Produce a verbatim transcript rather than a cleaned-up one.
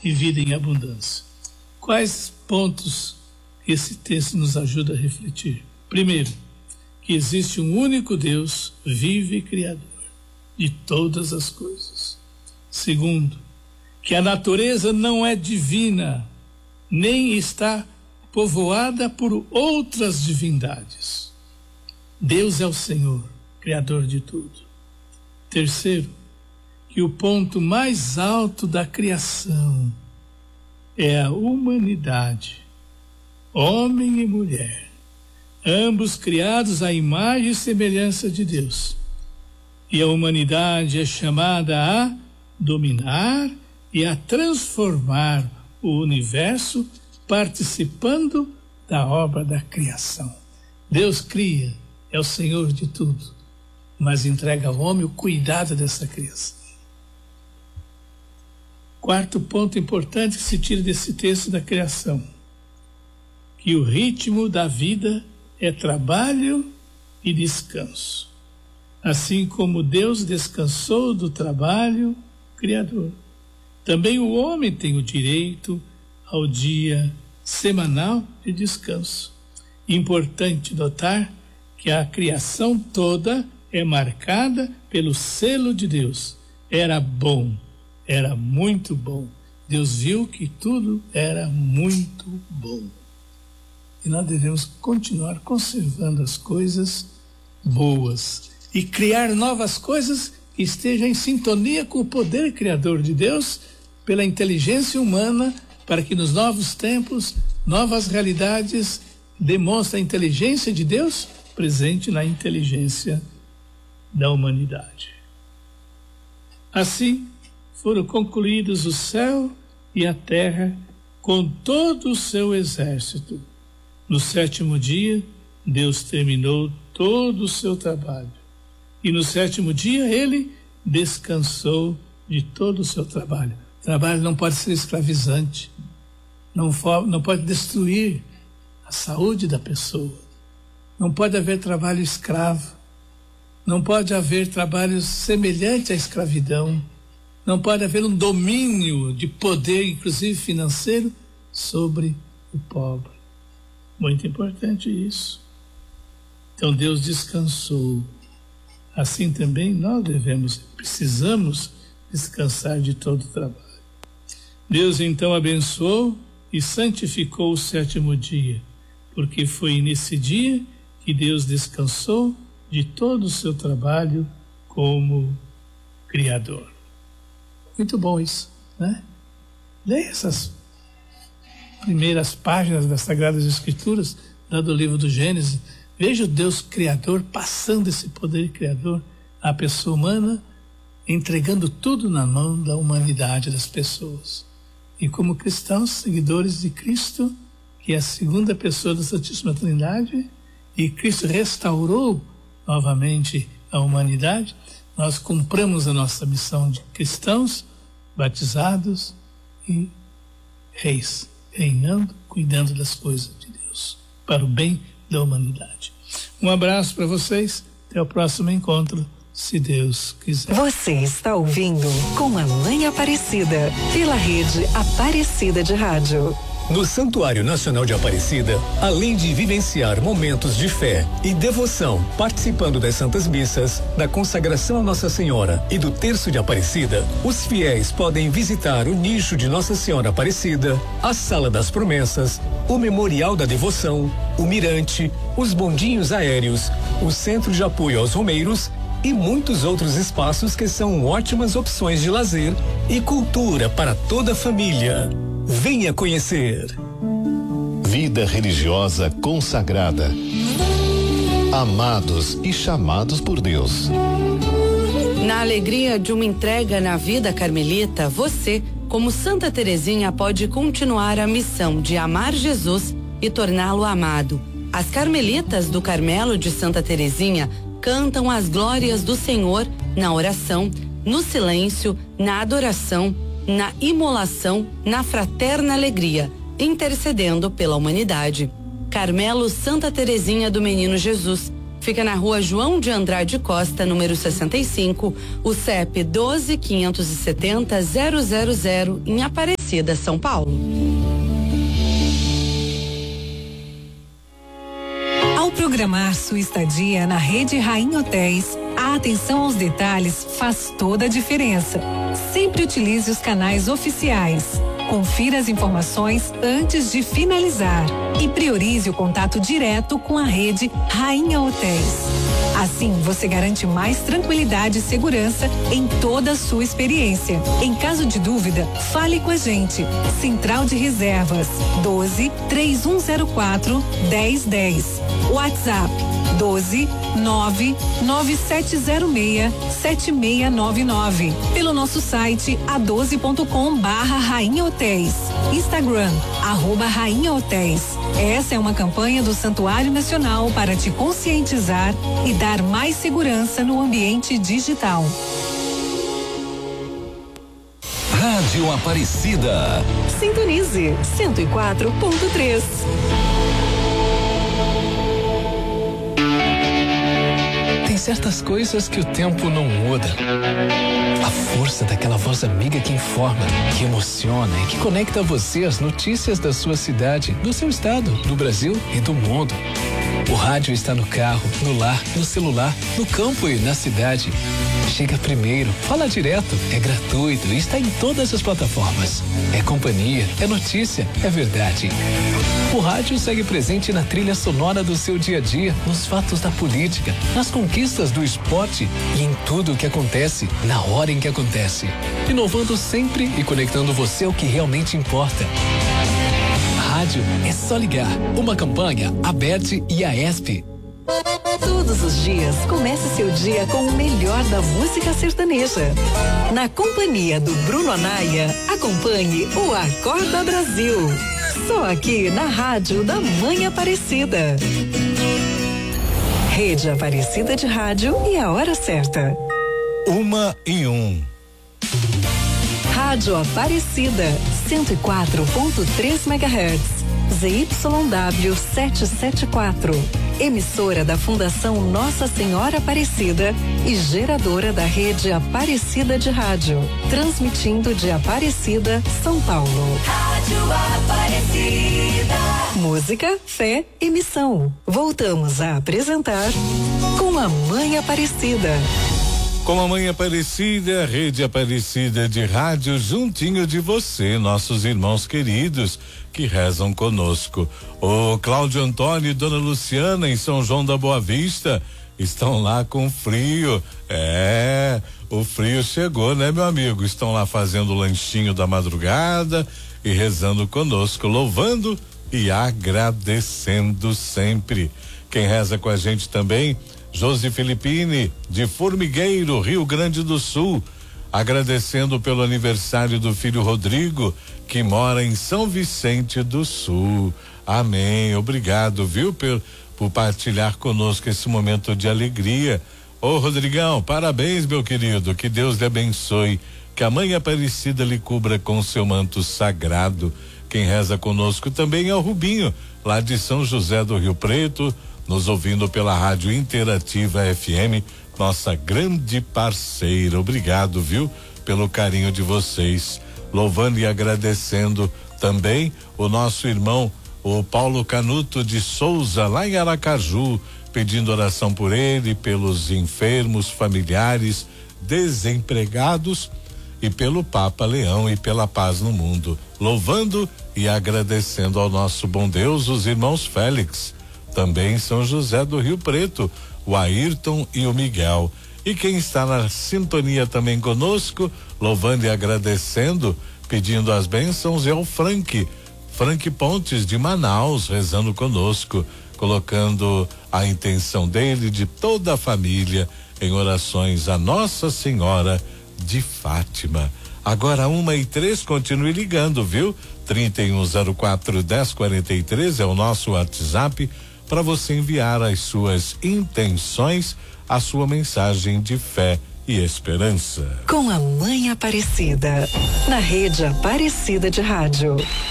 e vida em abundância. Quais pontos esse texto nos ajuda a refletir? Primeiro, que existe um único Deus vivo e criador de todas as coisas. Segundo, que a natureza não é divina, nem está povoada por outras divindades. Deus é o Senhor, Criador de tudo. Terceiro, que o ponto mais alto da criação é a humanidade, homem e mulher, ambos criados à imagem e semelhança de Deus. E a humanidade é chamada a dominar e a transformar o universo, participando da obra da criação. Deus cria, é o Senhor de tudo, mas entrega ao homem o cuidado dessa criação. Quarto ponto importante que se tira desse texto da criação: que o ritmo da vida é trabalho e descanso. Assim como Deus descansou do trabalho criador, também o homem tem o direito ao dia semanal de descanso. Importante notar que a criação toda é marcada pelo selo de Deus. Era bom, era muito bom. Deus viu que tudo era muito bom. E nós devemos continuar conservando as coisas boas e criar novas coisas que estejam em sintonia com o poder criador de Deus, pela inteligência humana, para que nos novos tempos, novas realidades demonstrem a inteligência de Deus presente na inteligência da humanidade. Assim, foram concluídos o céu e a terra com todo o seu exército. No sétimo dia, Deus terminou todo o seu trabalho. E no sétimo dia, ele descansou de todo o seu trabalho. O trabalho não pode ser escravizante, não, for, não pode destruir a saúde da pessoa. Não pode haver trabalho escravo, não pode haver trabalho semelhante à escravidão, não pode haver um domínio de poder, inclusive financeiro, sobre o pobre. Muito importante isso. Então Deus descansou. Assim também nós devemos, precisamos descansar de todo o trabalho. Deus então abençoou e santificou o sétimo dia, porque foi nesse dia que Deus descansou de todo o seu trabalho como Criador. Muito bom isso, né? Leia essas primeiras páginas das Sagradas Escrituras, lá do livro do Gênesis. Veja o Deus Criador passando esse poder criador à pessoa humana, entregando tudo na mão da humanidade, das pessoas. E como cristãos, seguidores de Cristo, que é a segunda pessoa da Santíssima Trindade, e Cristo restaurou novamente a humanidade, nós cumpramos a nossa missão de cristãos, batizados e reis, reinando, cuidando das coisas de Deus, para o bem da humanidade. Um abraço para vocês, até o próximo encontro, se Deus quiser. Você está ouvindo Com a Mãe Aparecida, pela rede Aparecida de Rádio. No Santuário Nacional de Aparecida, além de vivenciar momentos de fé e devoção, participando das Santas Missas, da consagração a Nossa Senhora e do Terço de Aparecida, os fiéis podem visitar o nicho de Nossa Senhora Aparecida, a Sala das Promessas, o Memorial da Devoção, o Mirante, os bondinhos aéreos, o Centro de Apoio aos Romeiros e muitos outros espaços que são ótimas opções de lazer e cultura para toda a família. Venha conhecer. Vida religiosa consagrada. Amados e chamados por Deus. Na alegria de uma entrega na vida carmelita, você, como Santa Teresinha, pode continuar a missão de amar Jesus e torná-lo amado. As carmelitas do Carmelo de Santa Teresinha cantam as glórias do Senhor na oração, no silêncio, na adoração, na imolação, na fraterna alegria, intercedendo pela humanidade. Carmelo Santa Teresinha do Menino Jesus, Fica na rua João de Andrade Costa, número sessenta e cinco, o C E P doze, quinhentos e setenta, zero zero zero, em Aparecida, São Paulo. Ao programar sua estadia na Rede Rainha Hotéis, a atenção aos detalhes faz toda a diferença. Sempre utilize os canais oficiais. Confira as informações antes de finalizar e priorize o contato direto com a Rede Rainha Hotéis. Assim, você garante mais tranquilidade e segurança em toda a sua experiência. Em caso de dúvida, fale com a gente. Central de Reservas doze, três um zero quatro, dez dez. WhatsApp doze, nove, nove sete zero seis, sete seis nove nove. Pelo nosso site a doze ponto com barra Rainha Hotéis. Instagram, arroba Rainha Hotéis. Essa é uma campanha do Santuário Nacional para te conscientizar e dar mais segurança no ambiente digital. Rádio Aparecida. Sintonize cento e quatro ponto três. Tem certas coisas que o tempo não muda. A força daquela voz amiga que informa, que emociona e que conecta você às notícias da sua cidade, do seu estado, do Brasil e do mundo. O rádio está no carro, no lar, no celular, no campo e na cidade. Chega primeiro, fala direto, é gratuito e está em todas as plataformas. É companhia, é notícia, é verdade. O rádio segue presente na trilha sonora do seu dia a dia, nos fatos da política, nas conquistas do esporte e em tudo o que acontece, na hora em que acontece. Inovando sempre e conectando você ao que realmente importa. Rádio é só ligar. Uma campanha, A B E D e a E S P. Todos os dias, comece seu dia com o melhor da música sertaneja. Na companhia do Bruno Anaia, acompanhe o Acorda Brasil. Só aqui na Rádio da Mãe Aparecida. Rede Aparecida de Rádio e a hora certa. Uma e um. Rádio Aparecida, cento e quatro ponto três megahertz. Z Y W setecentos e setenta e quatro. Emissora da Fundação Nossa Senhora Aparecida e geradora da Rede Aparecida de Rádio. Transmitindo de Aparecida, São Paulo. Rádio Aparecida. Música, fé e missão. Voltamos a apresentar Com a Mãe Aparecida. Com a Mãe Aparecida, Rede Aparecida de Rádio, juntinho de você, nossos irmãos queridos que rezam conosco. O Cláudio Antônio e Dona Luciana em São João da Boa Vista estão lá com frio. É, o frio chegou, né, meu amigo? Estão lá fazendo o lanchinho da madrugada e rezando conosco, louvando e agradecendo sempre. Quem reza com a gente também, Josi Filippini, de Formigueiro, Rio Grande do Sul, agradecendo pelo aniversário do filho Rodrigo, que mora em São Vicente do Sul. Amém. Obrigado, viu, por, por partilhar conosco esse momento de alegria. Ô, Rodrigão, parabéns, meu querido. Que Deus lhe abençoe. Que a Mãe Aparecida lhe cubra com seu manto sagrado. Quem reza conosco também é o Rubinho, lá de São José do Rio Preto, nos ouvindo pela Rádio Interativa F M, nossa grande parceira. Obrigado, viu, pelo carinho de vocês. Louvando e agradecendo também o nosso irmão, o Paulo Canuto de Souza, lá em Aracaju, pedindo oração por ele, pelos enfermos, familiares, desempregados e pelo Papa Leão e pela paz no mundo. Louvando e agradecendo ao nosso bom Deus, os irmãos Félix, também São José do Rio Preto, o Ayrton e o Miguel. E quem está na sintonia também conosco, louvando e agradecendo, pedindo as bênçãos, é o Frank, Frank Pontes de Manaus, rezando conosco, colocando a intenção dele, de toda a família, em orações a Nossa Senhora de Fátima. Agora uma e três, continue ligando, viu? trinta e um zero quatro, dez quarenta e três é o nosso WhatsApp para você enviar as suas intenções, a sua mensagem de fé e esperança. Com a Mãe Aparecida, na Rede Aparecida de Rádio.